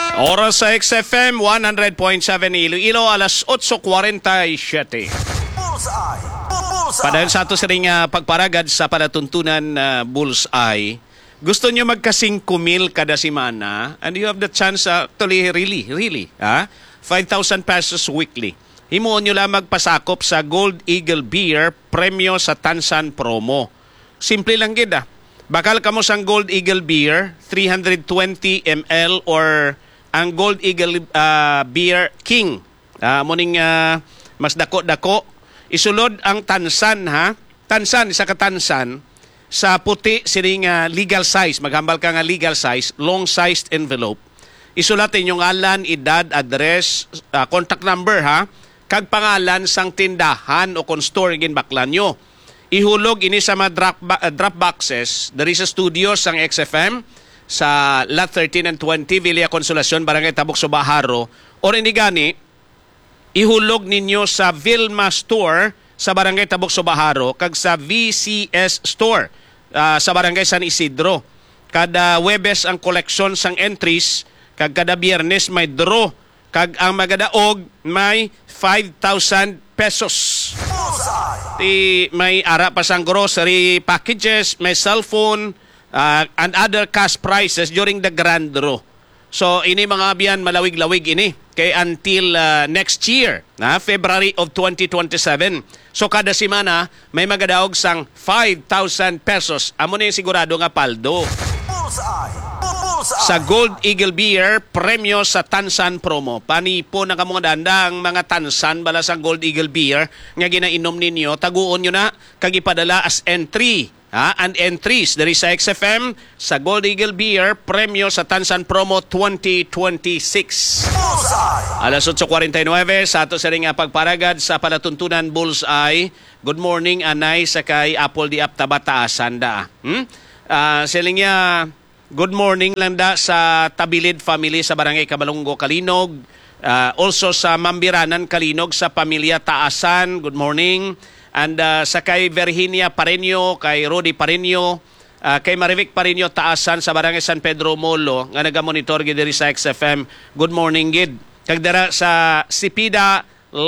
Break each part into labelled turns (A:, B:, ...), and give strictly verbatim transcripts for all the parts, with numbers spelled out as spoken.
A: Oras sa X F M one hundred point seven Iloilo, alas eight forty-seven.
B: Bullseye. Bullseye.
A: Padahil sa ato sa ring uh, pagparagad sa palatuntunan uh, Bullseye, gusto nyo magkasing kumil kada simana and you have the chance uh, actually really, really, ha? five thousand pesos weekly. Himuon nyo lang magpasakop sa Gold Eagle Beer premyo sa Tansan promo. Simple lang gid ah. Bakal kamo sang Gold Eagle Beer three hundred twenty milliliters or ang Gold Eagle uh, Beer King. Uh, muning uh, mas dako-dako. Isulod ang tansan ha. Tansan, isa ka tansan. Sa puti sining uh, legal size. Maghambal ka nga legal size. Long-sized envelope. Isulat inyong ngalan, edad, address, uh, contact number ha. Kag pangalan sang tindahan o kung store ginbaklan nyo. Ihulog ini sa mga drop, uh, drop boxes. There is a studio sang X F M sa Lot thirteen and twenty, Villa Consolacion, Barangay Tabok, Subaharo. Or hindi gani, ihulog ninyo sa Vilma Store sa Barangay Tabok, Subaharo, kag sa V C S Store uh, sa Barangay San Isidro. Kada Webes ang collection sang entries, kag kada Biyernes may draw, kag ang magadaog may five thousand pesos. Ti may ara pa sang grocery packages, may cellphone, Uh, and other cash prizes during the grand draw. So, ini mga biyan malawig-lawig ini. Kay until uh, next year, na February of twenty twenty-seven. So, kada simana, may magadaog sang five thousand pesos. Amo na yung sigurado nga paldo.
B: Bullseye. Bullseye.
A: Sa Gold Eagle Beer, premyo sa Tansan promo. Pani po na kamong danda ang mga Tansan bala sa Gold Eagle Beer nga ginainom ninyo, taguon nyo na kagipadala as entry. Ha? And entries dari sa X F M sa Gold Eagle Beer premyo sa Tansan Promo twenty twenty-six.
B: Bullseye.
A: Alas eight forty-nine sa ato sa ring pagparagad sa palatuntunan Bullseye. Good morning anay sa kay Apple di Aptabataasan da. Hmm? Uh, siling niya good morning lang da sa Tabilid family sa Barangay Cabalongo, Kalinog. Uh, also sa Mambiranan, Kalinog sa pamilya Taasan. Good morning. And uh, sa kay Virginia Pareño, kay Rudy Pareño, uh, kay Marivic Pareño Taasan sa Barangay San Pedro Molo, nga nagamonitor gid diri sa X F M. Good morning gid. Kag dara sa Sipida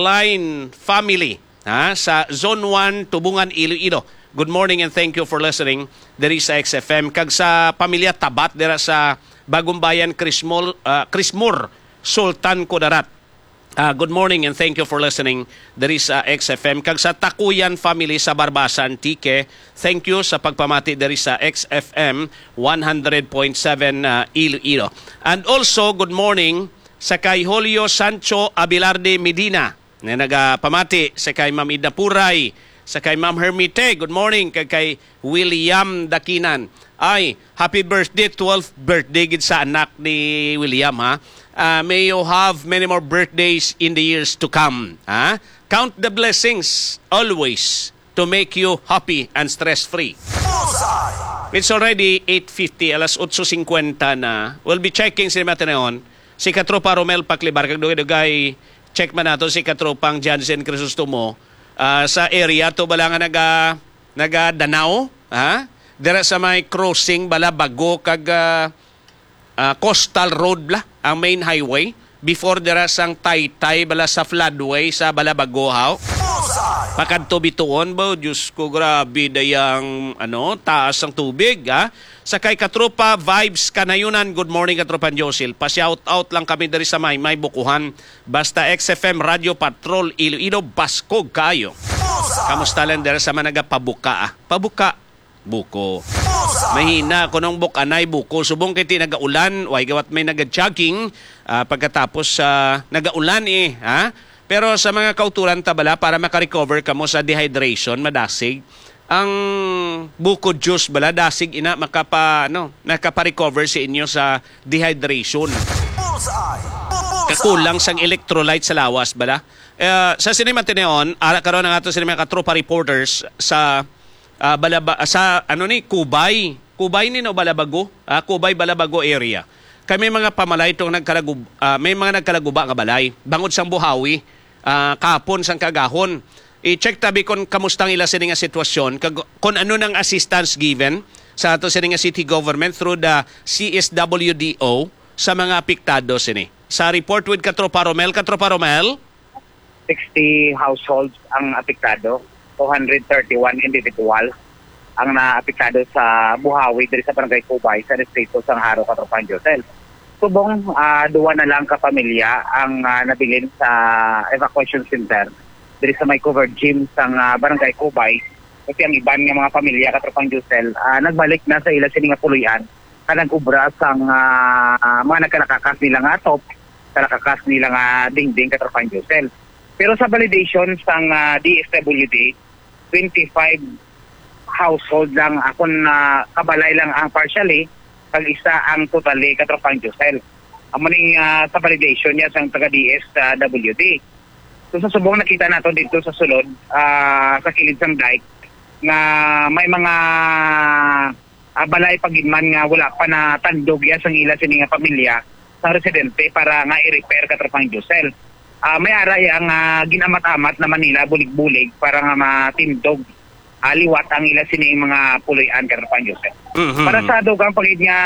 A: Line Family, ha, sa Zone one Tubungan, Iloilo. Good morning and thank you for listening diri sa X F M. Kag sa pamilya Tabat dira sa Bagong Bayan, Crismol, uh, Crismor, Sultan Kudarat. Uh, good morning and thank you for listening. There is uh, X F M. Kag sa Takuyan family sa Barbasan, Tike, thank you sa pagpamati there is sa X F M one hundred point seven uh, Iloilo. And also, good morning sa kay Julio Sancho Abilarde Medina na nagapamati sa kay Ma'am Ida Puray, sa kay Ma'am Hermite. Good morning kay kay William Dakinan. Ay, happy birthday, twelfth birthday gid sa anak ni William ha. Uh, may you have many more birthdays in the years to come. Ha? Count the blessings always to make you happy and stress-free.
B: Bullseye.
A: It's already eight fifty, alas eight fifty na. We'll be checking si Mateneon. Si Katropa Romel Paclibar, kagdugay-dugay, check man nato si Katropang Jansen Crisostomo uh, sa area to bala nga naga, naga Danao. Ha? Dira sa may crossing bala bago kag uh, uh, coastal road bla ang main highway before dira sang Taytay bala sa floodway sa Balabagohaw. Pakadto bituon ba, Diyos ko, grabe dayang ano, taas ang tubig ha. Sa kay Katropa Vibes Kanayunan, good morning Katropan Josil. Pa-shout out lang kami diri sa may may bukuhan. Basta X F M Radio Patrol Iloilo Baskog kayo. Kamusta lang dira sa managa pabuka ah. Pabuka buko. Mahina ko nung buk anay buko. Subong kiti nagaulan, way gawat may naga-jogging uh, pagkatapos uh, nagaulan eh, ha? Pero sa mga kauturan tabala para makarecover kamo sa dehydration, madasig, ang buko juice bala dasig ina makapa no, nakapa-recover sa inyo sa dehydration. Kakulang sang electrolyte sa lawas bala. Uh, sa Cinema Tineon, ara karon ang ato sa mga katropa reporters sa Uh, balaba, sa ano ni Kubay. Kubay ni no Balabago, uh, Kubay Balabago area. Kami mga pamalay itong nagkalagub, uh, may mga nagkalaguba nga balay. Bangod sang Buhawi, uh, kapon sang Kagahon. I-check tabi kung kamustang ila sa nga sitwasyon, kag, kung ano nang assistance given sa ato sa nga city government through the C S W D O sa mga apektado sini. Sa report with Katropa Romel, Katropa Romel?
C: sixty households ang apektado, two hundred thirty-one individuals ang naapektado sa Buhawi diri sa Barangay Cubay sa distrito sang Haro, Katropan Josel. Subong uh, duwa na lang ka pamilya ang uh, nabilin sa evacuation center diri sa may covered gym sang uh, Barangay Cubay. Kasi ang iban nga mga pamilya, Katropan Josel, uh, nagbalik na sa ila sini nga puluyan kanang ubra sang uh, mga nagkanakakas nila nga top, kanakakas nila nga dingding, Katropan Josel. Pero sa validation sang uh, D S W D, twenty-five household lang akong uh, kabalay lang ang partially, pag isa ang totally, Katropan Josel. Ang maning uh, sa validation niya sang taga D S W D. So sa subong nakita nato dito sa sulod, uh, sa kilid sang dike, nga may mga uh, balay pagidman nga wala pa na tandog ya sang ila sini nga pamilya sa residente para nga i-repair, Katropan Josel. Uh, may aray ang uh, ginamat-amat na Manila, bulig-bulig, para nga matindog, uh, liwat ang ila sini mga puloy-an, Katropan Josel. Mm-hmm. Para sa dugang pagid nga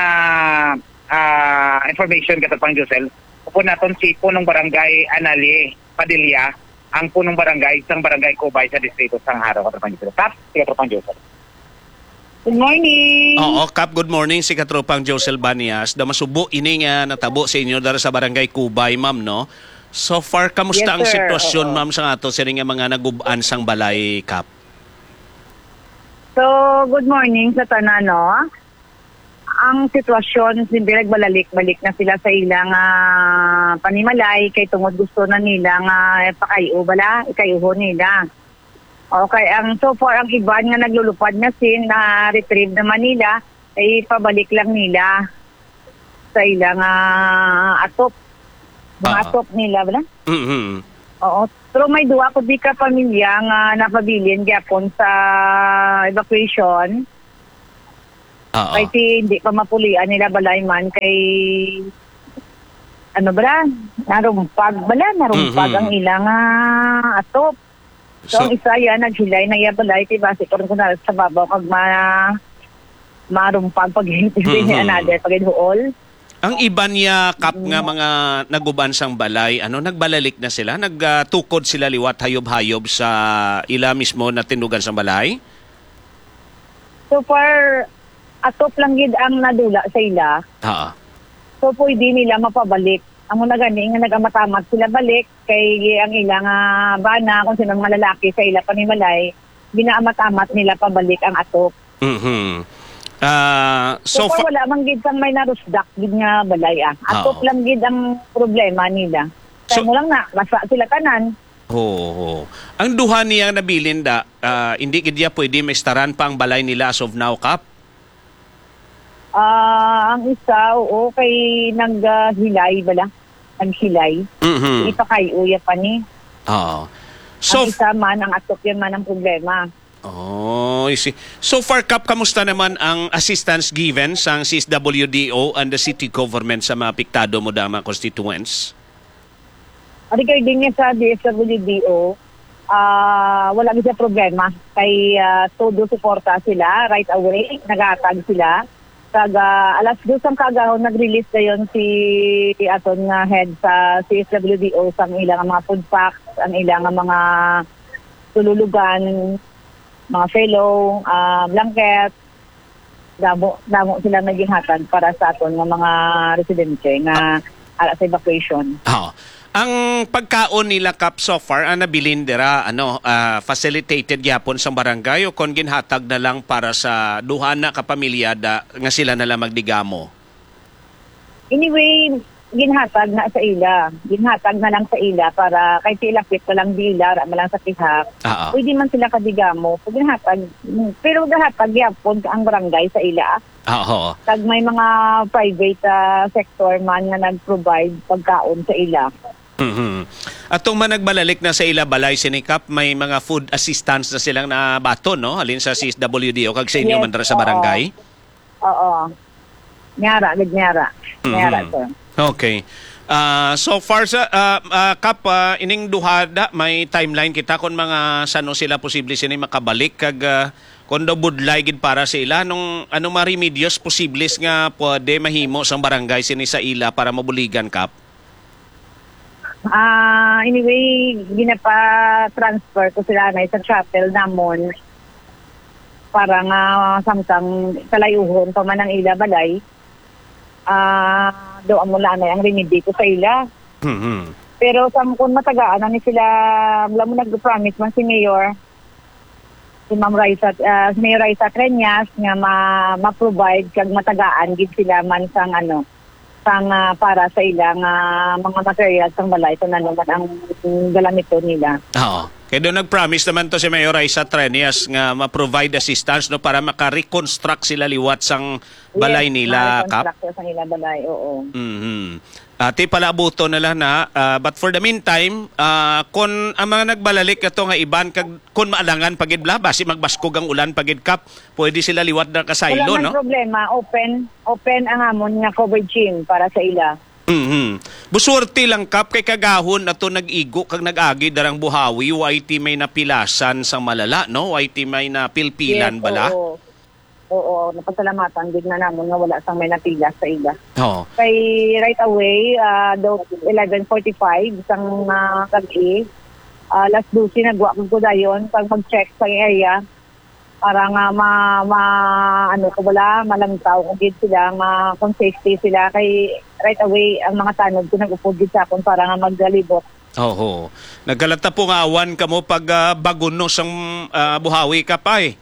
C: uh, information, Katropan Josel, upo naton si punong barangay Anali Padilla, ang punong barangay sang Barangay Cubay sa distrito sang Haro, Katropan Josel. Tap, si Katropan Josel. Good morning!
A: Oo, Kap, good morning si Katropang Josel Banias. Da masubo ini nga natabo sa inyo dara sa Barangay Cubay, ma'am, no? So far, kamusta
C: Yes,
A: ang
C: sir.
A: sitwasyon,
C: Oo.
A: ma'am, sa ato sa nga mga nagubaan sang balay, Kap?
D: So, good morning sa tanan, no? Ang sitwasyon, siyempre nagbalalik-balik na sila sa ilang uh, panimalay kay tungod gusto na nila nga pakayo bala, ikayuho nila. Okay, ang so far ang iban nga naglulupad na sin na retrieve naman nila ay pabalik lang nila sa ilang uh, atop. Mga
A: Ah.
D: atop nila bala.
A: Mm-hmm.
D: Oo. Pero may duwa ko di ka pamilya nga napabilin gyapon sa evacuation.
A: Oo.
D: Kay ti hindi pa mapulian nila balay man kay ano ba narumpag bala narumpag
A: Mhm.
D: ang ilang uh, atop. So,
A: So,
D: ang isa yan naghilay na iya balay ti base ko rin ko na sa babaw kag ma marumpag pag hindi
A: Mhm.
D: niya another pag inuol.
A: ang iban niya, Kap, nga mga naguban sang balay, ano, nagbalalik na sila? Nagtukod sila liwat hayob-hayob sa ila mismo na tinugan sang balay?
D: So far atop lang gid ang nadula sa ila.
A: Oo.
D: So pwede nila mapabalik. Ang mga gani nga nagamatamat sila balik kay ang ilang uh, bana kung sinong malalaki sa ila panimalay, ginaamat-amat nila pabalik ang atop.
A: Mhm. Ah, so
D: So,
A: far,
D: wala man gid sang may narusdak gid nga balay ah. Atop
A: Oo.
D: lang gid ang problema nila.
A: So-
D: Kaya mo lang na, basa sila tanan.
A: Oo. Ang duha niya nabilin da, ah, hindi kidya pwede maistaran pa ang balay nila as of now, Kap?
D: Ah, ang isa, oo, kay naghilay bala. Naghilay.
A: Mhm.
D: Ipakay uya pa ni.
A: Oo.
D: So,
A: So,
D: ang isa man, ang atop yan man ang problema.
A: oh, I see. So far, Kap, kamusta naman ang assistance given sa C S W D O and the city government sa mga apektado mo da mga constituents?
D: Regarding nga sa D S W D O, ah wala gid sa problema. Kay uh, todo suporta sila right away, nagatag sila. Kag ah, alas dos ang kagahon nag-release dayon si aton nga head sa C S W D O sang ilang mga food packs, ang ilang mga tululugan, mga fellow, ah, blanket, damo damo sila naging hatag para sa aton nga mga residente nga ala sa evacuation.
A: Oo. Ang pagkaon nila, Kap, so far, ang nabilin dira, ano, ah, facilitated yapon sa barangay o kon ginhatag na lang para sa duha na kapamilyada nga sila na lang magdigamo?
D: Anyway, ginhatag na sa ila. Ginhatag na lang sa ila para kahit ilapit pa lang dila, ra lang sa tihak.
A: Oo.
D: Pwede man sila kadigamo. Pag ginhatag, pero gahatag yapon ang barangay sa ila.
A: Oo.
D: Kag may mga private ah, sector man nga nag-provide pagkaon sa ila.
A: Mhm. Atong managbalik na sa ila balay sinikap, may mga food assistance na silang nabato, no? Halin sa C S W D O kag sa inyo
D: Yes,
A: man dira sa
D: oo.
A: barangay.
D: Oo. Nyara, gid nyara. Nyara,
A: Mhm.
D: sir.
A: Okay. Ah, so far sa ah, ah, Kap, ah, ining duhada may timeline kita kung mga sano sila posible sini makabalik kag ah, kundo budlay gid para sa ila nung anong mga remedios posibles nga pwede mahimo sa barangay sini sa ila para mabuligan kap.
D: Ah, anyway, ginapa-transfer ko sila na sa shuttle namon para nga samtang kalayuhon pa man ang ila balay. Ah, do amo na ang remedy ko sa ila.
A: Mhm.
D: Pero sa kung matagaan na ni sila, wala mo nag-promise man si Mayor, si Ma'am Raisa, uh, si Mayor Raisa Treñas, nga ma- ma-provide kag matagaan gid sila man sang ano, sang uh, para sa ilang uh, mga materials sang balay ito na naman ang galamito nila.
A: Oo. Kaya doon nag-promise naman to si Mayor Raisa Treñas nga ma-provide assistance no para maka-reconstruct sila liwat sang balay
D: Yes,
A: nila kap.
D: ma-reconstruct sa nila balay, oo.
A: Mhm. Ati pala abuto na lang na uh, but for the meantime uh, kung ang mga nagbalalik ato nga iban kag kun maalangan pagid bla basi magbaskog ang ulan pagid kap pwede sila liwat na kasaylo
D: Wala man
A: no.
D: problema, open open ang amon nga coverage para sa ila.
A: Mhm. Busurti lang kap kay kagahon ato nag-igo kag nag-agi darang buhawi Y T may napilasan sang malala no Y T may napilpilan
D: Yes,
A: bala.
D: Oo, oo, napagsalamatan din na namon nga wala sang may napila sa ila.
A: Oo.
D: Kay right away, uh, do eleven forty-five isang uh, kag-i, uh, last duty nagwa ko dayon pag mag-check sa area para nga ma, ma ano ko wala malamtaw kung gid sila nga kung safety sila kay right away ang mga tanod ko nag-upod gid sa akon para nga maggalibot.
A: Oo. Nagkalata po nga awan kamo pag uh, baguno sang uh, buhawi ka pa eh.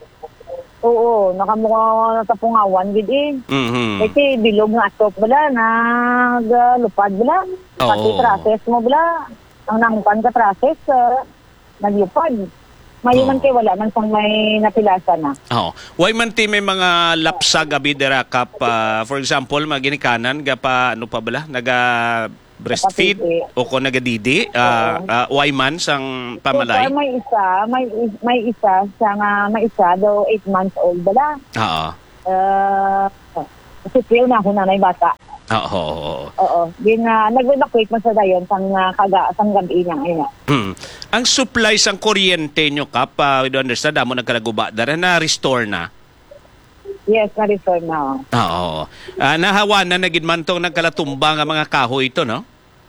D: Oo, nakamukha natapungawan gid eh.
A: Mhm.
D: Kasi bilog nga atop bala naglupad bala.
A: Oo.
D: Pati traces mo bala. Ang nangupan ka traces uh, naglupad. Mayuman
A: Oo.
D: kay wala man sang may napilasan na.
A: Oo. Why man ti may mga lapsa gabi dira kap uh, for example maginikanan ga pa ano pa bala naga breastfeed
D: Kapatid,
A: o ko nagadidi uh, uh, why man sang pamalay.
D: So, may isa, may may isa sa nga may isa do eight months old bala.
A: Oo.
D: Uh, kasi feel na ako na may bata.
A: Oo. Oo.
D: Oo. Din uh, nag-evacuate man sa dayon sang uh, kaga sang gabi niya ina.
A: Hmm. Ang supply sang kuryente nyo kap uh, we do understand amo nagkalaguba dara na restore na.
D: Yes, na-refer na.
A: Oo. Uh, nahawa na nagin man tong nagkalatumba nga mga kahoy ito, no?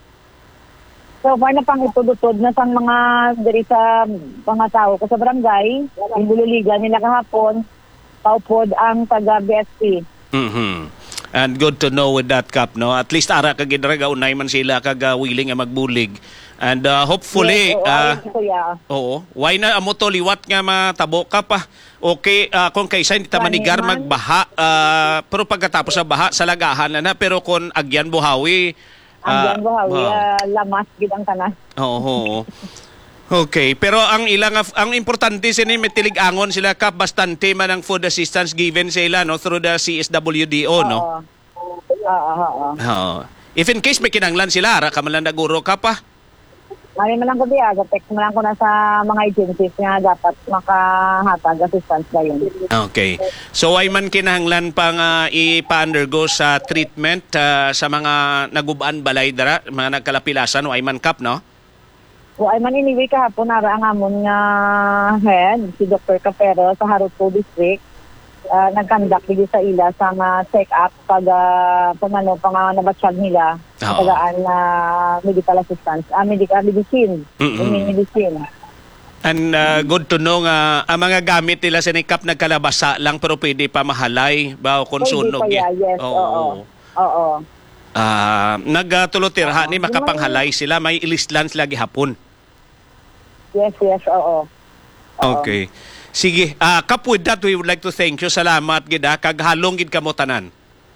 D: So, far na pang itudutod na sa mga diri sa mga tao ko sa barangay, yung bululigan nila kahapon, paupod ang taga-B S P.
A: Mhm. And good to know with that kap, no? At least ara kag gidraga unay man sila kag uh, willing nga magbulig. And uh, hopefully
D: Yes, oo,
A: uh,
D: ayun, kuya.
A: oo, why na amo to liwat nga matabo ka pa. Okay, uh, kung kaysa hindi ta manigar
D: Kani man.
A: magbaha, uh, pero pagkatapos sa baha salagahan na na pero kung agyan buhawi
D: Ang
A: ah,
D: uh, buhawi,
A: oo.
D: uh, lamas gid ang tanan.
A: Oo. Okay, pero ang ilang ang importante sini may tilig-angon sila kap bastante man ang food assistance given sa ila no through the C S W D O no.
D: Oo. Oo, oo.
A: Oo. If in case may kinanglan sila ara ka man lang naguro ka pa.
D: Mali man lang ko diya, text mo lang ko na sa mga agencies nga dapat makahatag assistance dayon.
A: Okay. So ay man kinahanglan pang uh, ipa-undergo sa treatment uh, sa mga nagubaan balay dara, mga nagkalapilasan o ay man kap no?
D: O ay man anyway kahapon nara ang amon nga head si Doctor Capero sa Haruto District. Uh, nag-conduct dito sa ila sa mga check-up pag uh, pumano pang uh, nabatsyag nila
A: Oo.
D: tagaan na medical assistance, ah, medical medicine,
A: Mm-mm.
D: medicine.
A: And uh, good to know nga ang mga gamit nila sa nikap nagkalabasa lang pero pwede pa mahalay ba o kung
D: Pwede
A: sunog.
D: pa ya, yes, oo. Oo.
A: Ah, nagtulutirha ni makapanghalay sila may ilislan sila gihapon.
D: Yes, yes, oo. Oo.
A: Okay. Sige, ah kap with that we would like to thank you. Salamat gid ah, kag halong gid kamo tanan.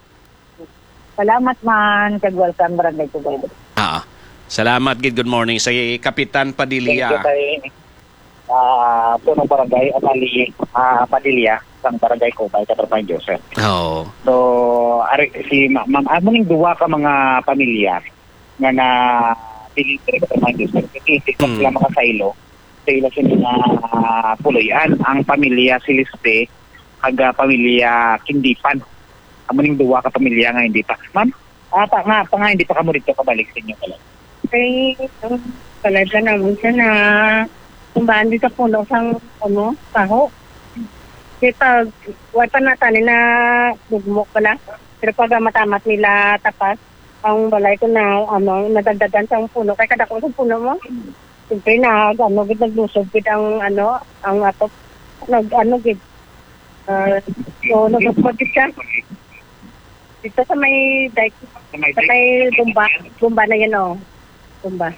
D: Salamat man, kag welcome barangay Tubay.
A: Ah. Salamat gid. Good morning sa Kapitan Padilla.
C: Thank you kay uh, punong barangay Amali, uh, Padilla, sang barangay Kubay, Katarpan Joseph.
A: Oh.
C: So, ari, si ma- ma'am, amo ning duwa ka mga pamilya nga na piling sa Katarpan Joseph. Kasi hindi
A: Mm.
C: sila makasaylo. Sa ila sila na uh, puloyan. Ang pamilya Siliste, kag pamilya Kindipan. Amo ning duwa ka pamilya nga hindi pa. Ma'am, ata nga, pa nga hindi pa kamo dito kabalik sa inyo pala.
E: Kay um, talaga naman siya na kumbaan dito puno sang ano, taho. Kasi pag wala pa natin na bugmok pala, pero pag matamat nila tapas, ang balay ko na ano, nadagdagan sa puno. Kaya kada ko sa puno mo, siyempre na ano, gid naglusog gid ang ano, ang atop, nag ano gid. Uh, so, nagpagpagit siya. Dito sa may dike, sa may bumba, bumba na yan o. Bumba.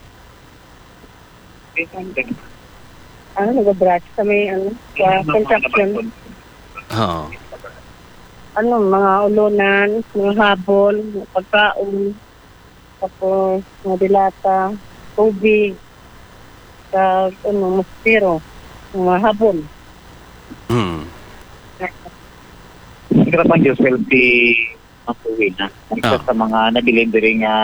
E: Ano, nag-brush sa may ano, sa construction.
A: Oo.
E: Ano, mga ulunan, mga habon, mga pagkaon, tapos mga dilata, tubig, sa ano, mustiro, mga habon.
A: Hmm.
C: Siguro pang Joseph si Mapuwi na. Isa
A: Ah.
C: sa mga nag-delivery nga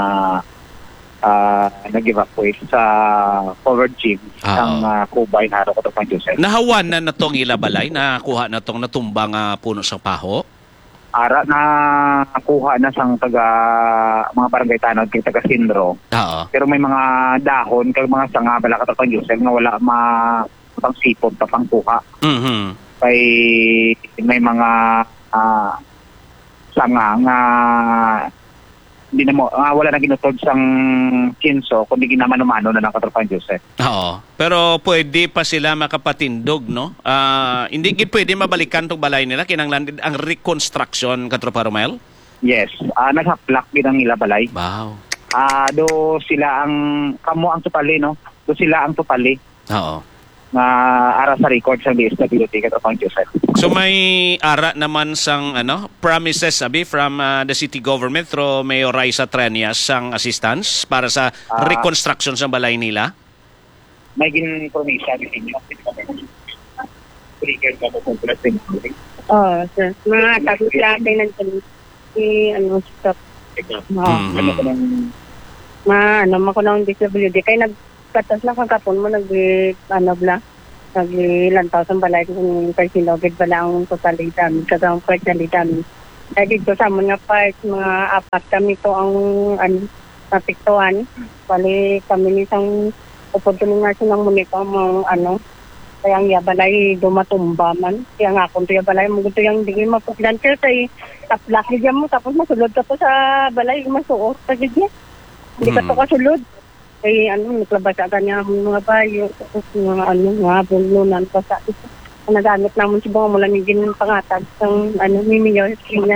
C: ah, nag-evacuate sa covered gym
A: Ah,
C: ng uh, Kubay Haro ko pang Joseph.
A: Nahawan na natong ilabalay, nakuha na tong natumbang nga puno sa paho.
C: Ara na kuha na sang taga mga barangay tanod kay taga Sindro.
A: Oo.
C: Pero may mga dahon kay mga sanga bala ka pang Joseph nga wala ma pang sipot pa pang kuha.
A: Mhm.
C: Kay may mga ah, sanga nga hindi na mo nga wala na ginutod sang kinso kundi ginamano-mano na ng katropang Joseph.
A: Oo. Pero pwede pa sila makapatindog, no? Ah, hindi gid pwede mabalikan tong balay nila kinanglan ang reconstruction katropa Romel.
C: Yes, ah naghaplak din ang ila balay.
A: Wow.
C: Ah do sila ang kamo ang tupali no. Do sila ang tupali
A: Oo.
C: nga ara sa record sa D S W T katropang Joseph.
A: So may ara naman sang ano promises sabi from uh, the city government through Mayor Raisa Trenias sang assistance para sa
C: Ah.
A: reconstruction sa balay nila.
C: May gin-promesa din niyo. Trigger ka po kung plastic.
E: Oh, sir. Mga tapos lahat ay nandun. Si, ano, stop.
A: Mhm.
C: Ano ko nang
E: Ma, ano, mako ng D S W D. Kaya nagkatas lang kang kapon mo, nag, ano, bla, nag-lantaw sa balay kung persilogid bala ang totally dami, kasi ang personally dami. Kaya dito sa mga parts, mga apat kami to ang, ano, napiktuan. Bali, kami nisang opportunity nga siya ng muniko, mga, ano, kaya ang yabalay dumatumba man. Kaya nga kung tuya balay mo gusto yung hindi mapagdan sir kay taplak niya mo tapos masulod ka po sa balay masuot sa gidya. Hindi ka
A: Hmm.
E: to kasulod. Kaya ano, naglabas ka niya ang mga bayo, tapos mga ano, mga bulunan pa sa ito. Ang nagamit naman si Bunga mula nigin ng pangatag ng ano, mimiyaw niya.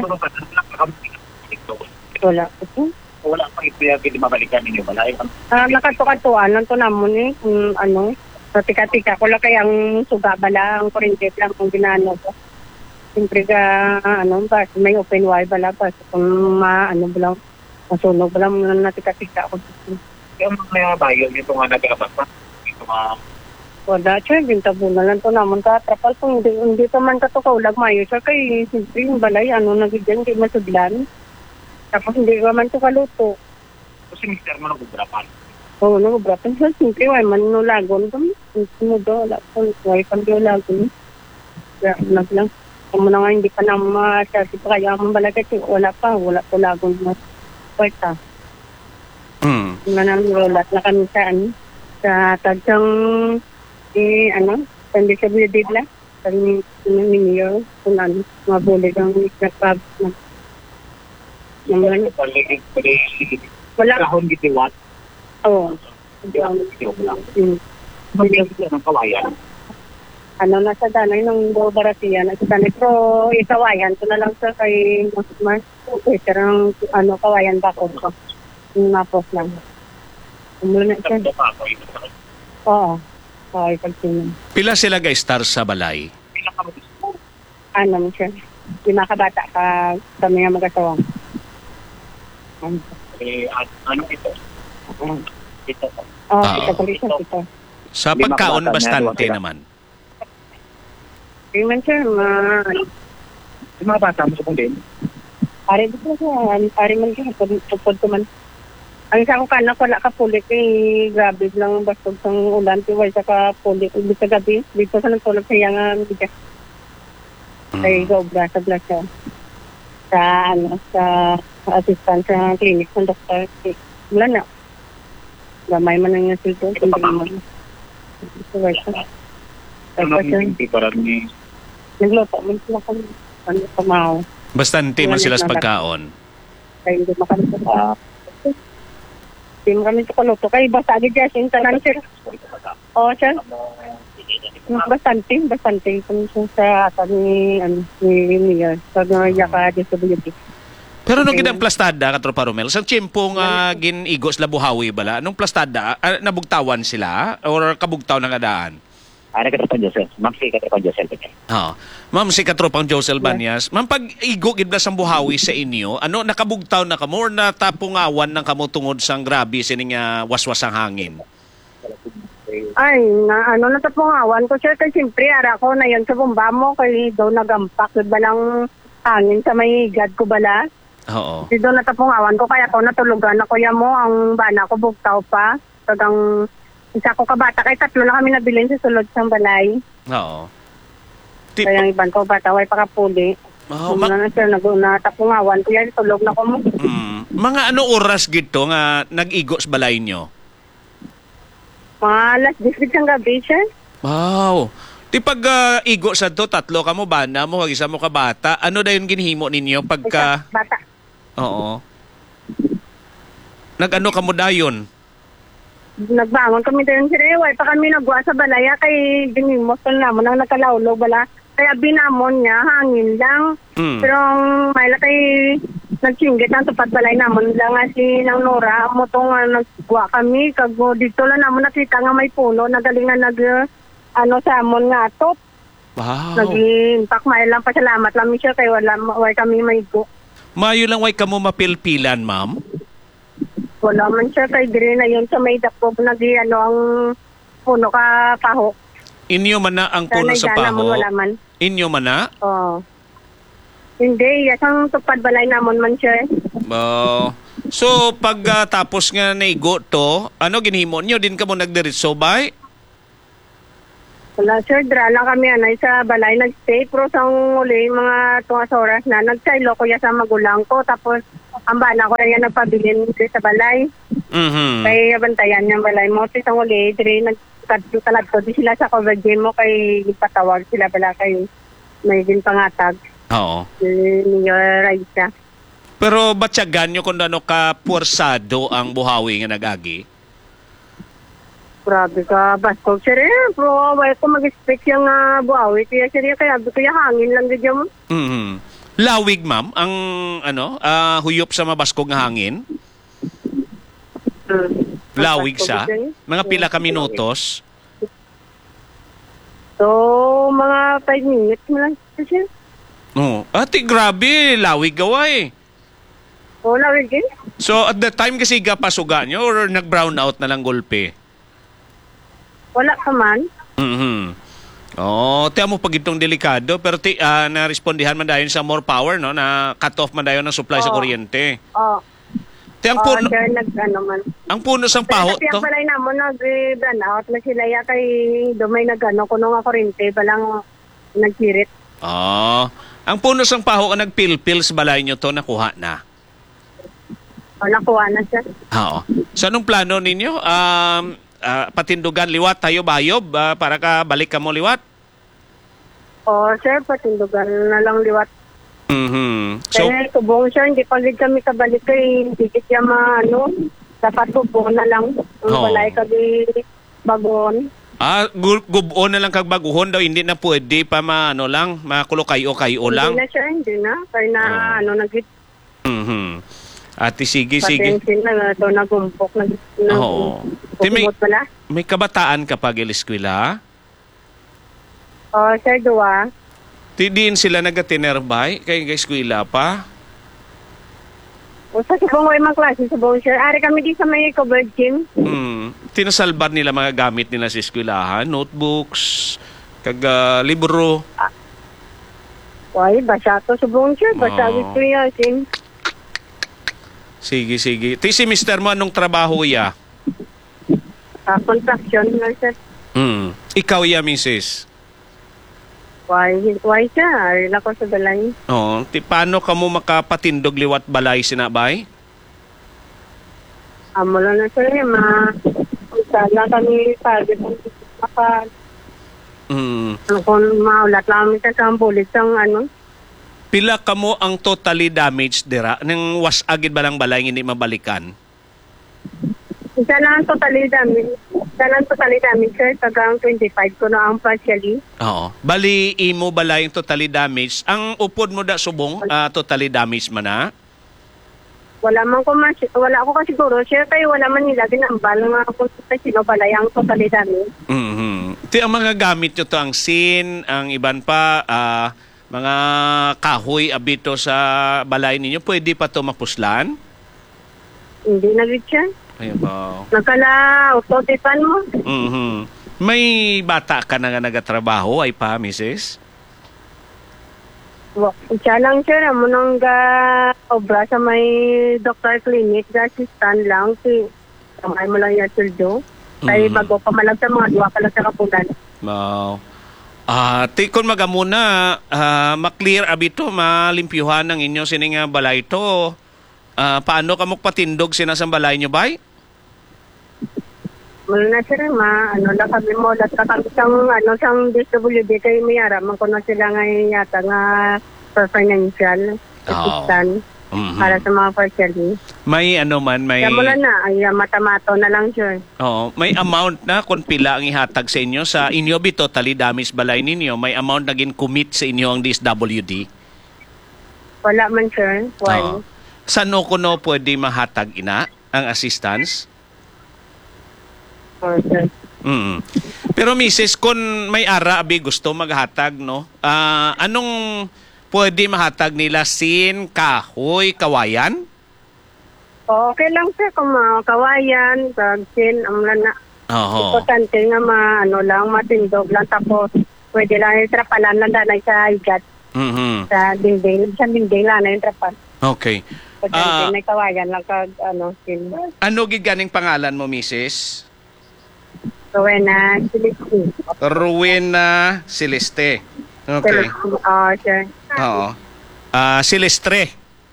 E: Wala. Ito.
C: wala pang ipaya pwede mabalikan ninyo balay.
E: Ah, nakatukatuan lang to namon eh, kung ano, sa tika-tika ko lang kayang suga bala, ang kurintet lang kung ginano ko. Siyempre ka, ano, ba, may open wire bala pa, so, kung ma, ano, bala, masunog bala, muna na tika-tika ko.
C: Yung mga bayo nito nga nag-abas pa. Ito mga
E: Wala, sir, bintabo na lang to naman ka, trapal kung hindi, hindi pa man katukaw, mayo, sir, kay, siyempre, yung balay, ano, nagigyan, kay masudlan. Tapos hindi ka man to kaluto.
C: so, si mister mo nag-ubrapan.
E: Oo, no, brapan sa simple, way man no lagon kami. Mo do, wala po, way pan do lagon. Kaya, nag lang. Kung na nga hindi pa na ma-charge pa kaya ang balagay, wala pa, wala po lagon na. Kwarta.
A: Mm.
E: Nga nang rolat na kami sa ano, sa tagsang, eh, ano, sa disability lang. Sa minyo, kung ano, mga bulig ang nagpab. Mga ano,
C: Paligid ko rin
E: wala.
C: kahon gitiwat.
E: Oo.
C: Hindi ako nagtitiwag lang.
E: Mm.
C: Magiging ng kawayan.
E: Ano na sa danay ng Baratiya na sa danay pero ikawayan ko na lang sa kay mas mas pero ano kawayan ba ko ko napos lang muna siya
C: Ito pa ako. Ito pa ako.
E: oo okay pagtingin
A: Pila sila guys star sa balay?
C: Ilang ka mag-gusto?
E: ano mo siya lima ka bata ka kami nga mag-asawang ano
C: Eh, an- ano ito? Ito.
E: oh
A: Ah.
E: kita pala siya kita
A: Sa
C: Lima
A: pagkaon
C: kabata,
A: bastante
C: meron
A: naman.
E: kaya man siya ma
C: Yung mga bata mo sa kung din.
E: pare dito siya pare man siya tupod ko man ang isa ko kanak wala ka pulik eh grabe lang bastog sang ulan tiway sa ka pulik dito sa gabi dito sa nagtulog sa yang bigas kay Gobra sa Blasio sa ano sa assistant sa clinic ng doktor wala na gamay man ang silto hindi mo tiway sa
C: Ano
E: tapos
C: yung hindi para ni
E: Nagluto, may sila kami. Ano, pamaw.
A: Bastante man sila sa pagkaon.
E: Kaya hindi makalimutan. Ah. Hindi mo kami sa kaluto. Kaya basta agad dyan, yung tanan, sir. Oo, sir. Bastante, bastante. Kung sa ata ni, ano, ni Mayor. Pag yaka, D S W D.
A: Pero nung ginang plastada, Katropa Romel, sa tiyempo nga gin-igos labuhawi bala, nung plastada, ah, nabugtawan sila? Or kabugtaw ng adaan?
C: Ah, nagkatropang Josel. Ma'am, si katropang Josel.
A: Oh. Ma'am, si Katropang Josel Banyas, ma'am, pag igo gid sa buhawi sa inyo, ano, nakabugtaw na kamo or natapungawan ng kamo tungod sang grabe sining uh, waswas ang hangin?
E: Ay, na, ano, natapungawan ko, sir. Kasi siyempre, ara ko na yun sa bomba mo. Kaya daw nagampak. Ba lang hangin sa may gad ko bala.
A: Oo.
E: Di doon natapungawan ko, kaya ko natulugan na kuya mo, ang bana ko bugtaw pa. Tagang isa ko kabata, kay tatlo na kami nabilin sa sulod sa balay.
A: Oo. Tip-
E: Kaya ang ibang ko bata, way pakapuli.
A: Oh,
E: Uma
A: ma-
E: na sir, nag- natapungawan ko yan, tulog na ko mo.
A: mm, mga ano oras gito nga nag-igo sa balay nyo?
E: Mga alas district ng gabi, sir.
A: Wow. Di pag uh, igo sa to, tatlo ka mo, bana mo, wag isa mo ka bata, ano na yung ginhimo ninyo pagka...
E: Isa, bata.
A: Oo. Nag-ano ka mo dayon?
E: Nagbangon kami din sir, eh, way pa kami nagwa sa balaya, kay ginimos ko naman ang nakalawlaw bala. Kaya binamon niya, hangin lang.
A: Mm.
E: Pero ang may kay nagsinggit ng tupat balay naman lang nga si nang Nora, mo tong uh, nagwa kami, kag dito lang naman nakita nga may puno, nagaling na nag, uh, ano sa amon nga top.
A: Wow.
E: Nag-impact, may lang pasalamat lang siya, kay wala, way kami may go.
A: Mayo lang way kamo mapilpilan, ma'am?
E: Wala man siya, kay dire na yun sa may dakpo, nag, ano, ang puno ka paho.
A: Inyo man na ang puno sa
E: Sana
A: paho?
E: wala man.
A: Inyo man na?
E: Oo. Hindi, yasang tupad balay namon man siya.
A: Oh. So, pag uh, tapos nga naigo to, ano ginhimo nyo? Din ka mo nagdiritso bay?
E: Wala sir, dra lang kami anay sa balay nagstay. Pero sa uli, mga tungas oras na, nagsaylo ko ya sa magulang ko. Tapos, ang bana ko na yan nagpabilin sa balay.
A: Mhm.
E: Kaya bantayan yung balay mo. Tapos ang uli, dire nagtalagto di sila sa cover gym mo. Kay ipatawag sila bala kay may din pangatag.
A: Oo.
E: Niyo Raisa.
A: Pero batyagan nyo kung ano ka puwersado ang buhawi nga nag-agi?
E: Grabe ka, basko. Sir, eh, bro, wala ko mag-expect yung uh, buhawi. Kaya sir, kaya, kaya hangin lang din mo.
A: Mhm. Lawig, ma'am, ang ano, ah, huyop sa mabaskog nga hangin?
E: Hmm.
A: Lawig
E: Basko
A: sa?
E: din.
A: Mga pila ka minutos?
E: So, mga five minutes mo lang, sir.
A: Oo. Ate, grabe, lawig gaway.
E: O, lawig din.
A: So, at the time kasi gapasuga nyo or nag-brown out na lang gulpe?
E: Wala ka man.
A: Mhm. Oh, tiyan mo pag itong delikado pero ti ah, na-respondihan man dayon sa more power no na cut off man dayon ng supply sa
E: Oo.
A: kuryente.
E: O,
A: Tiyang
E: o,
A: puno,
E: sir, nag, ano man.
A: ang puno sang paho
E: Pero
A: to.
E: sa balay naman, nag-brand out na sila ya kay dumay nag-ano, kuno nga kurente, balang nagkirit.
A: Oh, ang puno sang paho ka nagpilpil sa balay nyo to nakuha na.
E: O, nakuha na siya.
A: Oo. So anong plano ninyo? Um ah, patindugan liwat tayo bayob ah, para ka balik ka mo liwat?
E: O, sir, patindugan na lang liwat.
A: Mhm. So
E: Kaya tubong siya, hindi pa rin kami kabalik kay hindi kaya maano, dapat tubong na lang. Ang
A: Oo.
E: balay kagi bagon.
A: ah gu- gubuon na lang kag baguhon daw hindi na pwede pa maano lang makulo kayo kayo lang.
E: Hindi na siya, hindi na. Kaya na,
A: Oo.
E: ano, nag-
A: Mhm. Ate sige sige.
E: patensin na, ito nagumpok. Nag, nag,
A: Oo. Di may,
E: Pupumot pala.
A: may kabataan ka pag iliskwela?
E: O, sir, duwa.
A: Di din sila nagatinerbay kay kay eskwela pa?
E: O, sa subong way mga klase, subong, sir. Ari kami di sa may covered gym.
A: Hmm. Tinasalbar nila mga gamit nila sa eskwelahan, notebooks, kag ah, libro.
E: Why, basa to, subong, sir. Basa,
A: Oo.
E: gusto niya, sim.
A: Sige sige. Ti si mister mo anong trabaho ya?
E: Uh, contraction nga, sir.
A: Hmm. Ikaw ya, missus.
E: Why, why siya? Ari na ko sa balay.
A: Oh, ti paano ka mo makapatindog liwat balay sinabay?
E: Amo lang na sir, ma. Sana kami pwede mong maka
A: Mm.
E: Kung maulat lang kita sa bulit ang ano.
A: Pila kamo ang totally damaged dira? Nang was agid balang balay hindi mabalikan?
E: Isa lang totally damage. Isa lang totally damage, sir. Tagang twenty-five ko na ang partially.
A: Oo. Bali, imo balay yung totally damaged. Ang upod mo da subong, ah, totally damaged man na?
E: Wala man ko mas, wala ako kasi siguro, sir, kayo wala man nila ginambal nga kung sa sino balay ang totally damage.
A: Mm-hmm. Ti ang mga gamit nyo to, ang sin, ang iban pa, ah, mga kahoy abito sa balay ninyo, pwede pa to mapuslan?
E: Hindi na rin siya.
A: Ayun ba?
E: Nakala, autotipan mo.
A: Mm-hmm. May bata ka na nga nagatrabaho, ay pa, missus?
E: Siya lang, sir. Amo nang ga obra sa may doctor clinic, ga assistant lang. Si, kamay mo lang yung suldo. Kaya
A: Mm.
E: bago pa malag sa mga duwa ka lang sa kapunan.
A: Wow. Ah, tikon magamuna, ah, maklear abito, malimpyuhan ng inyo sining nga balay to. Ah, paano ka magpatindog sinasang balay nyo, bay?
E: Mula na sir, ma, ano lang kami mo, lahat ka kami sang, ano, sang D S W D kayo may araman ko na sila ngayon yata nga for financial assistant
A: Mhm.
E: para sa mga partially.
A: May ano man, may...
E: Kaya mula na, ay uh, matamato na lang sir.
A: Oo, may amount na kung pila ang ihatag sa inyo sa inyo bi totally damaged balay ninyo, may amount na gin-commit sa inyo ang D S W D.
E: Wala man sir, one.
A: Oo. Saan ko no pwede mahatag ina ang assistance?
E: Oh, sir.
A: Mm. Pero misis, kung may ara abi gusto maghatag, no? Ah, anong pwede mahatag nila, sin, kahoy, kawayan?
E: Okay lang sir, kung mga kawayan, pagsin, amla na.
A: Oo.
E: Importante nga ma, ano lang, matindog lang. Tapos, pwede lang yung trapalan lang danay sa igat.
A: Mhm.
E: Sa dingding, sa dingding lang na yung trapal.
A: Okay.
E: Pwede
A: Ah,
E: may kawayan lang kag, ano, sin.
A: ano giganing pangalan mo, misis?
E: Rowena, Celeste.
A: Rowena Celeste. Okay.
E: Ah, sir.
A: Oo. Ah, Silestre.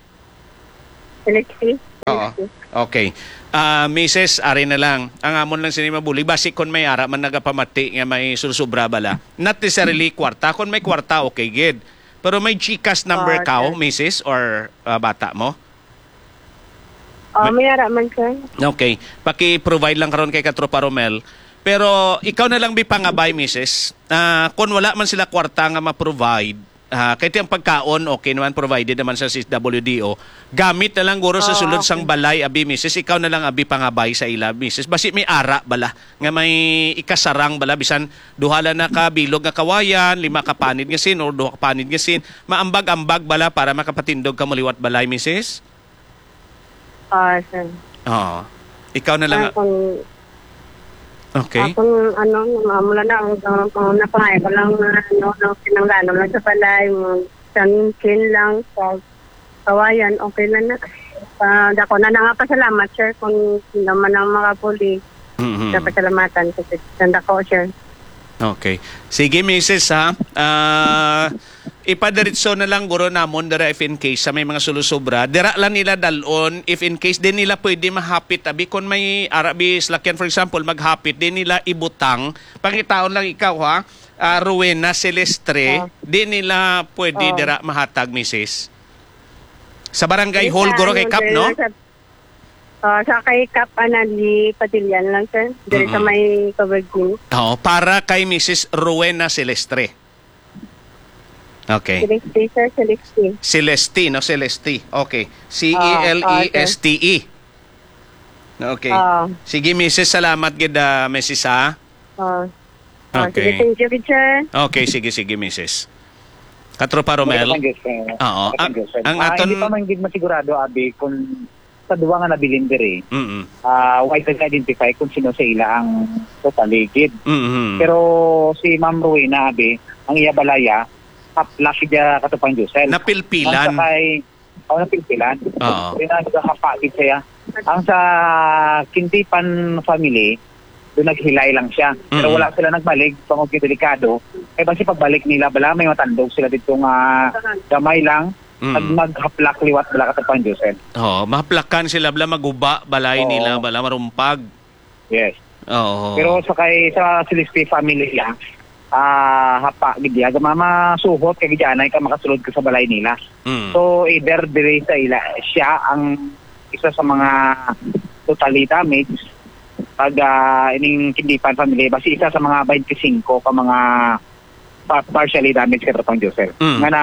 E: Celeste.
A: Oo. Okay. Ah, Missus ari na lang. Ang amon lang sinima buli basi kon may ara man nagapamati nga may susubra bala. Not necessarily kwarta, kon may kwarta okay gid. Pero may GCash number
E: Ah,
A: ka,
E: sir.
A: Missus or ah, bata mo?
E: Oh, may ara man, sir.
A: Okay. Paki-provide lang karon kay Katropa Romel. Pero ikaw na lang bi pangabay, Missus Ah, kung wala man sila kwarta nga ma-provide, ah, kahit yung pagkaon, okay naman, provided naman sa C W D O, gamit na lang guro sa
E: Oh,
A: sulod
E: okay.
A: sang balay, abi, Missus Ikaw na lang abi pangabay sa ila, Missus Basi may ara bala, nga may ikasarang bala, bisan duhala na ka bilog nga kawayan, lima ka panid nga sin, or duha ka panid nga sin, maambag-ambag bala para makapatindog ka muliwat balay, Missus
E: Ah, sir.
A: Oo. Ikaw na lang.
E: Ah, kung,
A: Okay.
E: Akong, ano, mula na, ang ang napangaya ko lang, ano, no, pinanggano lang sa palay, isang kin lang, sa kawayan, okay lang na. Uh, dako na na nga pasalamat, sir, kung naman ang makapuli.
A: Mhm.
E: Sa pasalamatan, kasi sanda ko, sir.
A: Okay. Sige, Missus ha. Ah, ipadiritso na lang guro namon dira if in case sa may mga sulusobra. Dira lang nila dalon if in case din nila pwede mahapit abi kon may arabi slakyan for example maghapit din nila ibutang. Pangitaon lang ikaw ha. Uh, Rowena Celestre,
E: Oh.
A: di nila pwede
E: Oh.
A: dira mahatag, Missus Sa barangay
E: Sa
A: hall guro kay
E: ano,
A: Kap,
E: sir,
A: no?
E: Sa, uh, sa kay Kap, Anali, Patilyan lang, sir. Dari sa
A: Mhm.
E: may Kabargin.
A: Oo, para kay Missus Rowena Celestre. Okay.
E: Celeste, sir, Celeste.
A: Celeste, no? Celeste. Okay. C E L E S T E. Okay.
E: Ah.
A: Sige, Missus Salamat, gid, uh, Missus ha?
E: Uh,
A: Okay.
E: Sige, thank you, sir.
A: Okay, sige, sige, Missus Katropa Romel. Oo. Ang, ang
C: Ah,
A: aton...
C: hindi pa man gid masigurado, abi, kung sa duwa nga nabilin diri,
A: Mm-mm.
C: ah, why to identify kung sino sa ila ang totaligid.
A: Mm-mm.
C: Pero si Ma'am Rowena, abi, ang iya balaya, kapla siya katupang Josel.
A: Napilpilan.
C: Ang sakay, o napilpilan.
A: Oo.
C: Kaya nagkakapagid siya. Ang sa Kintipan family, doon naghilay lang siya. Pero
A: Mm.
C: wala sila nagbalig, pangod yung delikado. Eh basi pagbalik nila, bala may matandog sila dito nga gamay lang.
A: Mm.
C: Pag maghaplak liwat bala katupang Josel.
A: Oo, maplakan sila, bala maguba, balay
C: Oo.
A: nila, bala marumpag.
C: Yes.
A: Oo.
C: Pero sa kay sa Celeste family lang, ah hapa gidya mama suhot kay gidyanay ka makasulod ka sa balay nila.
A: Mm.
C: So either dire sa ila siya ang isa sa mga totally damaged pag uh, ining Kindipan family basi isa sa mga twenty-five ka mga pa- partially damaged Katropang Joseph.
A: Mm.
C: Nga na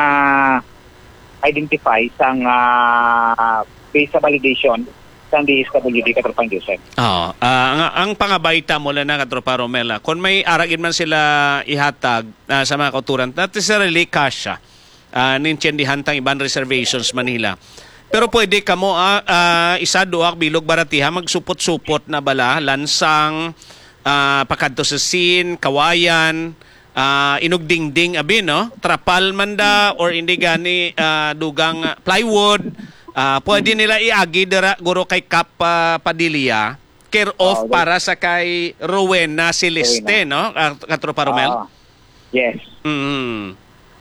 C: identify sang uh, based sa validation sang D S W D Katropang Joseph.
A: Oh, ah, ang, ang pangabayta mo lang na Katropa Romela, kung may aragin man sila ihatag ah, sa mga kauturan, not necessarily kasya, uh, nintiendihan tang ibang reservations Manila. Pero pwede ka mo ah, ah, isa duak bilog baratiha magsupot-supot na bala lansang ah, pakadto sa scene, kawayan, ah, inugdingding abi no, trapal manda or hindi gani ah, dugang ah, plywood. Ah, pwede nila iagi dira guro kay Kap ah, Padilla care off
C: Oh,
A: para sa kay Rowena Celeste no, ah, Katropa Romel.
C: Ah, yes.
A: Mm.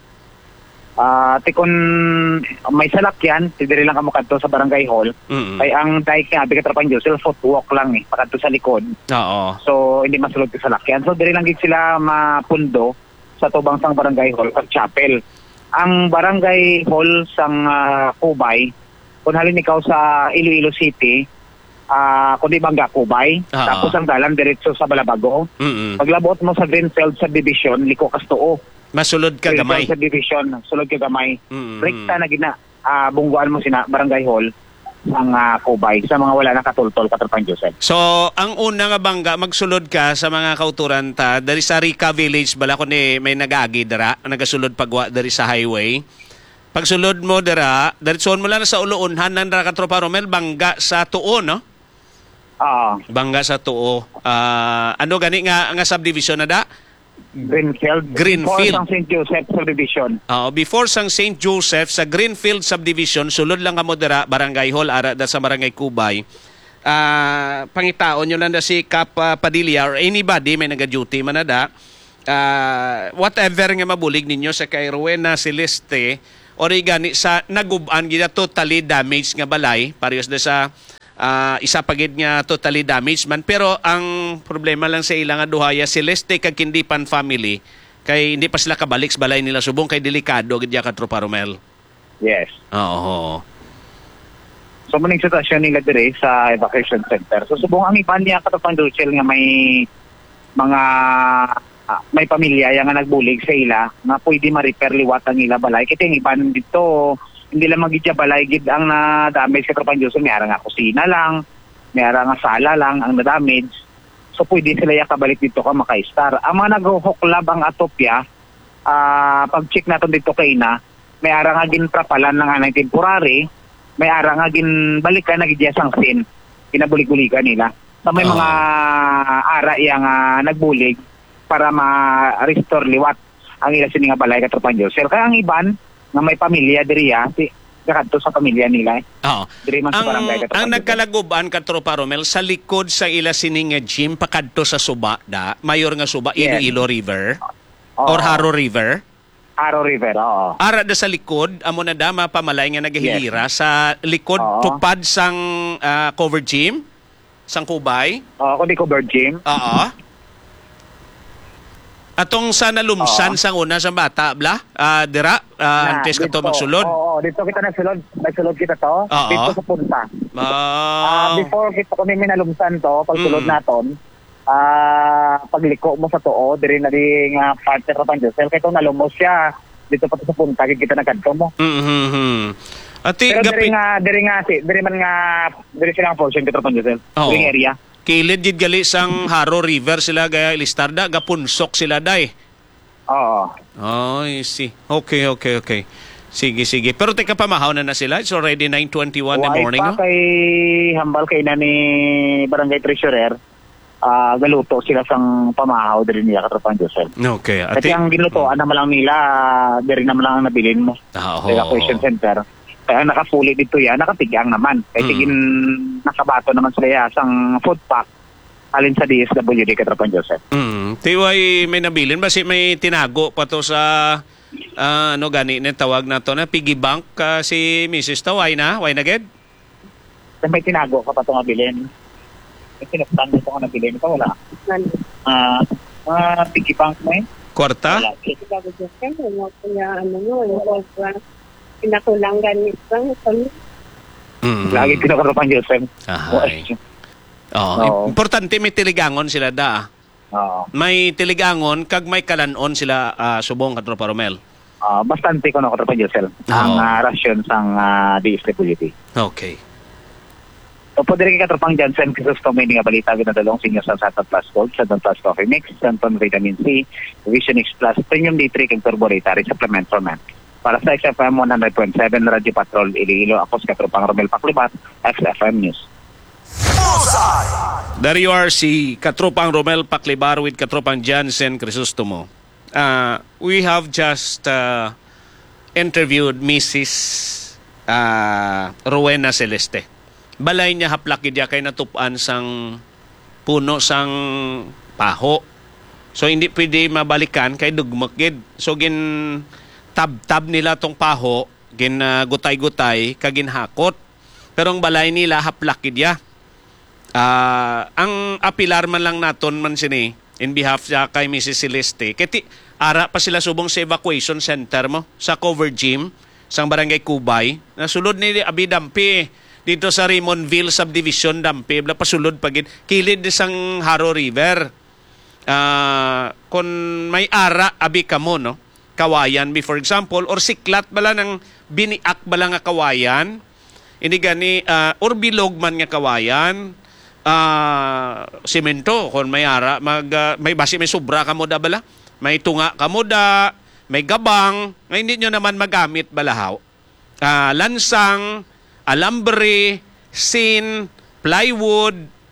C: Ah, tikon may salakyan, tidiri lang kamo kadto sa barangay hall.
A: Mm.
C: Kay ang dike nga abi Katropang Joseph footwalk lang eh, pakadto sa likod.
A: Oo.
C: So hindi masulod ka salakyan. So diri lang gid sila mapundo sa tubang sang barangay hall kag chapel. Ang barangay hall sang uh, Kubay, kung halin ikaw sa Iloilo City, ah kundi Bangga Kubay,
A: Ah.
C: tapos ang dalan diretso sa Balabago.
A: Mm.
C: Paglabot mo sa Greenfield Subdivision, liko Kastuo.
A: Masulod ka gamay.
C: Greenfield Subdivision, sulod ka gamay.
A: Mm.
C: Rekta na gina, ah bungguan mo sina barangay hall ang uh, Kubay sa mga wala na katultol Katropang Joseph.
A: So, ang una nga bangga, magsulod ka sa mga kauturan ta, dari sa Rica Village, bala ko ni may nag-agi dara, nagasulod pagwa dari sa highway. Pagsulod mo dara, diretsoon mo lang sa Uluunhan ng Katropa Romel, bangga sa Tuo, no?
C: Ah,
A: Bangga sa Tuo. Ah, ano gani nga nga subdivision na da?
C: Greenfield.
A: Greenfield.
C: Before sang Saint Joseph Subdivision.
A: Ah, before sang Saint Joseph sa Greenfield Subdivision, sulod lang kamo dira, Barangay Hall, ara da sa Barangay Kubay. Ah, pangitaon nyo lang da si Kap ah, Padilla or anybody may naga-duty man na da. Ah, whatever nga mabulig ninyo sa kay Rowena Celeste or gani sa nagub-an gida totally damaged nga balay parehas da sa uh, isa pagid nga totally damaged man, pero ang problema lang sa ilang nga duhaya Celeste kag Kindipan family kay hindi pa sila kabalik sa balay nila subong kay delikado gid ya Katropa Romel.
C: Yes.
A: Oo.
C: So maning sitwasyon nila dire sa evacuation center. So subong ang iban niya Katropang Joseph nga may mga ah, may pamilya yang nga nagbulig sa ila nga pwede ma-repair liwat ang ila balay. Kaya yung iban dito, hindi lang magidya balay gid ang na-damage Katropang Joseph. May ara nga kusina lang, may ara nga sala lang ang na-damage. So pwede sila ya kabalik dito ka maka-star. Ang mga nag-huklab ang atopya, ah, pag-check natin dito kay na, may ara nga gintrapalan ng anay temporary, may ara nga gin balikan na gidya sang sin, kinabulig-buligan nila. So may
A: Oh.
C: mga ara yang uh, nagbulig para ma-restore liwat ang ila sini nga balay Katropang Joseph. Kaya ang iban nga may pamilya diriya, si kakadto sa pamilya nila. Eh.
A: Oo.
C: Diri man sa
A: Ang,
C: barangay Katropang
A: ang
C: Joseph.
A: nagkalaguban Katropa Romel sa likod sa ila sini nga gym pakadto sa Suba da, mayor nga Suba,
C: Yes.
A: Iloilo River
C: Oo.
A: or Haro River.
C: Aro River, oo.
A: Ara da sa likod, amo na da mapamalay nga nagahilira sa likod
C: Oo.
A: tupad sang ah, cover gym sang Kubay.
C: Oo, kundi ko Bird Gym.
A: Oo. Atong sa nalumsan
C: Oo.
A: sang una sa bata, bla? Ah, dira, ah, antes ka to
C: dito.
A: magsulod.
C: Oo, dito kita nagsulod. Nagsulod kita to.
A: Oo.
C: Dito sa punta.
A: Ah,
C: Ah, before kita kami minalumsan to, pagsulod
A: Mm.
C: naton, ah pagliko mo sa tuo, diri na di nga part sa Katropang Joseph, kaya itong nalumos siya. Dito pa to sa punta, kaya kita nagkadto mo.
A: mhm. Ati
C: Pero
A: gapi
C: diri nga, diri nga, si, diri man nga, diri sila nga portion Katropang Joseph.
A: Oo.
C: Diri nga area.
A: kilid gid gali sang Haro River sila gaya ilistarda gapunsok sila day.
C: Oo.
A: Ay, see. Okay, okay, okay. Sige, sige. Pero teka pamahaw na na sila. It's already nine twenty-one in the
C: Why
A: morning.
C: pa
A: No?
C: kay hambal kay na ni Barangay Treasurer, ah galuto sila sang pamahaw diri niya Katropang Joseph.
A: Okay. Ati,
C: Kasi ang ginutoan naman lang nila, diri naman lang ang nabilin mo.
A: Ah,
C: Sa evacuation center. Kaya nakapuli dito yan, nakatigyang naman. Kaya
A: Mm.
C: tigin nakabato naman sila ya sang food pack alin sa D S W D Katropang Joseph.
A: Mm. Tiway may nabilin ba si may tinago pa to sa ah, ano gani na tawag na to na piggy bank ah, si Missus Taway na, why na ged?
C: Kasi may tinago ka pa itong nabilin. May sinastan dito ko nabilin. Ito wala.
E: Nan-
C: Ah, uh, piggy bank mo eh.
A: Kwarta?
C: Wala.
E: D S W D. Kaya kaya ano mo, yung pinakulang ganit lang.
A: Mm.
C: Lagi kinakaropan Joseph.
A: Ahay. Oh,
C: Oo.
A: importante may tiligangon sila da.
C: Oo.
A: May tiligangon kag may kalanon sila ah, subong katropa Romel.
C: Ah, bastante ko na karopan Joseph. Ang
A: Oo.
C: ah, rasyon sang ah, D S W D.
A: Okay.
C: So, po dire kay katropang Jansen Crisostomo ini nga balita ginadalong sa inyo sa Satan Plus Gold, Satan Plus Coffee Mix, Santon Vitamin C, Vision X Plus, Premium D three kag Turboratary Supplement for Men. Para sa X F M one hundred point seven Radyo Patrol Iloilo, ako si katropang Romel Paklibat, X F M News.
B: Bullseye.
A: There you are, si Katropang Romel Paklibar with Katropang Jansen Crisostomo. Uh, we have just uh, interviewed Missus Uh, Rowena Celeste. Balay niya haplakid niya kay natupan sang puno sang paho. So hindi pwede mabalikan kay dugmakgid. So gin tab-tab nila tong paho, gin uh, gutay-gutay kagin hakot. Pero ang balay nila haplakid niya. Uh, ang apilar man lang naton man sini in behalf sa kay Missus Celeste. Kiti ara pa sila subong sa evacuation center mo sa cover gym sang barangay Kubay. Nasulod ni Abi Dampi dito sa Rimonville Subdivision Dampi. Bla pasulod pagid kilid sang Haro River. Uh, kung may ara abi kamo no kawayan be for example or siklat bala ng biniak bala nga kawayan ini gani uh, or bilog man nga kawayan uh, simento kung may ara mag uh, may basi may sobra kamo da bala may tunga kamo da may gabang nga hindi nyo naman magamit balahaw uh, lansang alambre sin plywood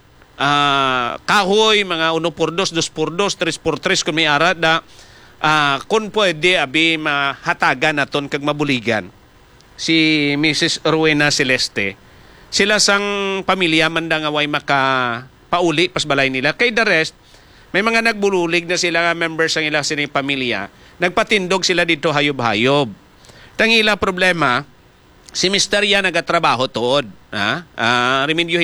A: uh, kahoy mga uno por dos, dos por dos, tres por tres kung may ara da uh, kung pwede abi mahatagan naton kag mabuligan si Missus Rowena Celeste sila sang pamilya man da nga way maka pauli pas balay nila kay the rest may mga nagburulig na sila nga members ang ilang sining pamilya nagpatindog sila dito hayob-hayob tangila problema si Mister Ya nagatrabaho tuod ha uh,